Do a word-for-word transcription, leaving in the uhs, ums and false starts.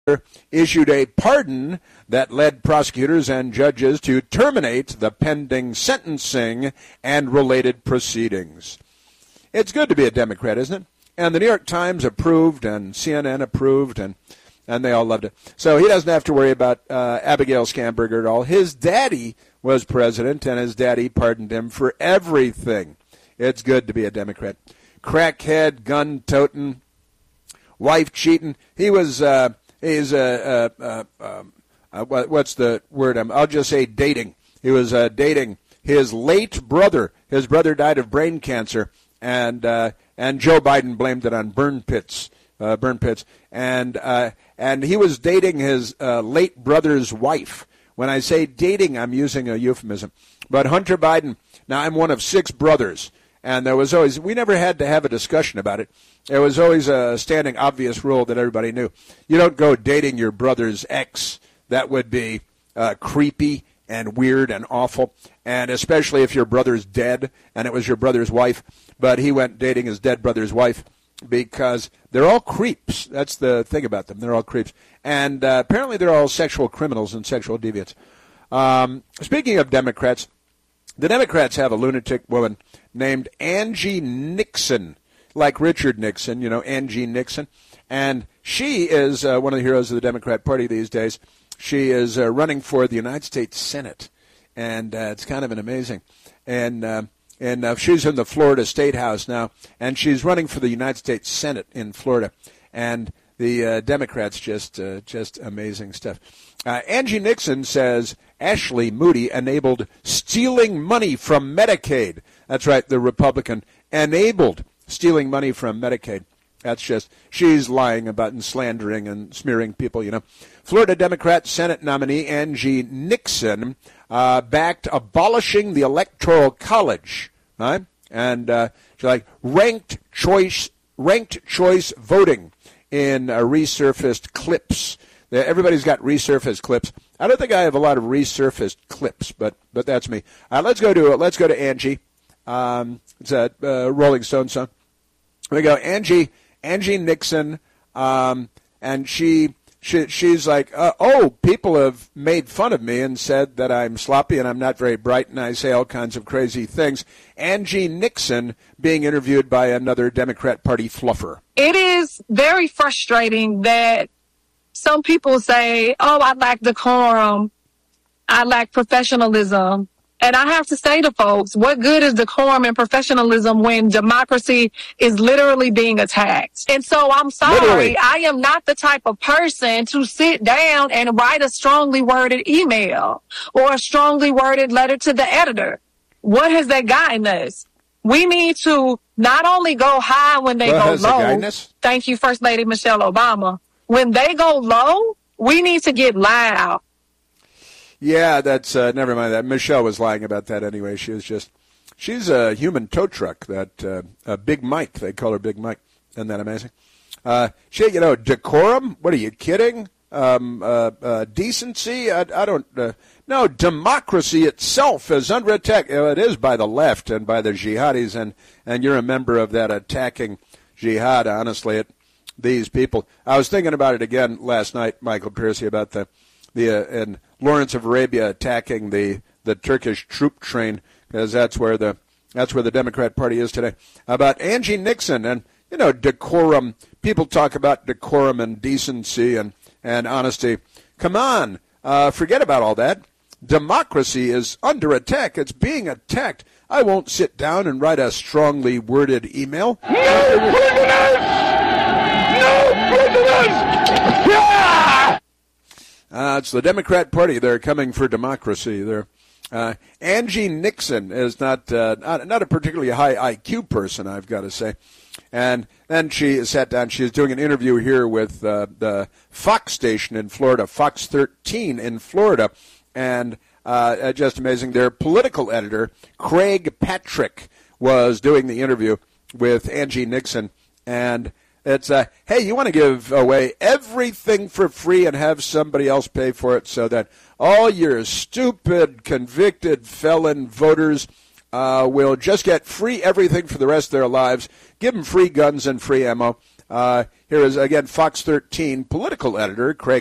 issued a pardon that led prosecutors and judges to terminate the pending sentencing and related proceedings. It's good to be a Democrat, isn't it? And the New York Times approved, and C N N approved, and and they all loved it. So he doesn't have to worry about uh, Abigail Schamberger at all. His daddy was president, and his daddy pardoned him for everything. It's good to be a Democrat. Crackhead, gun-toting, wife-cheating. He was... Uh, He's uh, uh, uh, uh, what's the word? I'll just say dating. He was uh, dating his late brother. His brother died of brain cancer, and uh, and Joe Biden blamed it on burn pits, uh, burn pits, and uh, and he was dating his uh, late brother's wife. When I say dating, I'm using a euphemism. But Hunter Biden. Now I'm one of six brothers, and there was always we never had to have a discussion about it. There was always a standing obvious rule that everybody knew. You don't go dating your brother's ex. That would be uh, creepy and weird and awful, and especially if your brother's dead and it was your brother's wife. But he went dating his dead brother's wife because they're all creeps. That's the thing about them. They're all creeps. And uh, apparently they're all sexual criminals and sexual deviants. Um, speaking of Democrats, the Democrats have a lunatic woman named Angie Nixon. Like Richard Nixon, you know, Angie Nixon. And she is uh, one of the heroes of the Democrat Party these days. She is uh, running for the United States Senate. And uh, it's kind of an amazing. And uh, and uh, she's in the Florida State House now. And she's running for the United States Senate in Florida. And the uh, Democrats just, uh, just amazing stuff. Uh, Angie Nixon says Ashley Moody enabled stealing money from Medicaid. That's right, the Republican enabled stealing money from Medicaid. That's just, she's lying about and slandering and smearing people, you know. Florida Democrat Senate nominee Angie Nixon uh, backed abolishing the Electoral College, right? And uh, she's like ranked choice, ranked choice voting in uh, resurfaced clips. Everybody's got resurfaced clips. I don't think I have a lot of resurfaced clips, but but that's me. Uh, let's go to let's go to Angie. Um, it's a uh, Rolling Stone song. Here we go, Angie, Angie Nixon, um, and she, she, she's like, uh, oh, people have made fun of me and said that I'm sloppy and I'm not very bright and I say all kinds of crazy things. Angie Nixon being interviewed by another Democrat Party fluffer. It is very frustrating that some people say, oh, I lack decorum, I lack professionalism. And I have to say to folks, what good is decorum and professionalism when democracy is literally being attacked? And so I'm sorry, literally. I am not the type of person to sit down and write a strongly worded email or a strongly worded letter to the editor. What has that gotten us? We need to not only go high when they what go low. Thank you, First Lady Michelle Obama. When they go low, we need to get loud. Yeah, that's, uh, never mind that. Michelle was lying about that anyway. She was just, she's a human tow truck, that, uh, uh, Big Mike. They call her Big Mike. Isn't that amazing? Uh, she, you know, decorum? What are you kidding? Um, uh, uh, decency? I, I don't, uh, no, democracy itself is under attack. It is by the left and by the jihadis, and, and you're a member of that attacking jihad, honestly, it, these people. I was thinking about it again last night, Michael Piercy, about the, the, uh, and, Lawrence of Arabia attacking the, the Turkish troop train, because that's where the that's where the Democrat Party is today. About Angie Nixon and, you know, decorum. People talk about decorum and decency and, and honesty. Come on, uh, forget about all that. Democracy is under attack. It's being attacked. I won't sit down and write a strongly worded email. No prisoners! No prisoners! Yeah! Uh, it's the Democrat Party. They're coming for democracy. They're, uh, Angie Nixon is not, uh, not not a particularly high I Q person, I've got to say. And then she sat down. She was doing an interview here with uh, the Fox station in Florida, Fox thirteen in Florida. And uh, just amazing. Their political editor, Craig Patrick, was doing the interview with Angie Nixon. And it's, uh, hey, you want to give away everything for free and have somebody else pay for it so that all your stupid, convicted felon voters uh, will just get free everything for the rest of their lives. Give them free guns and free ammo. Uh, here is, again, Fox thirteen political editor Craig